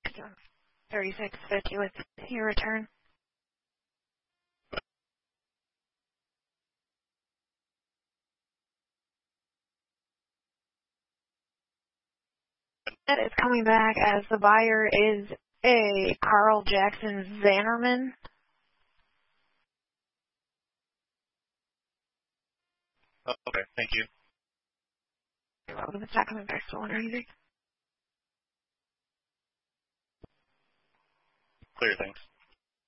3650 with your return. That is coming back as the buyer is a Carl Jackson Zannerman. Okay, thank you. You're welcome. It's not coming back stolen or anything. Clear, thanks.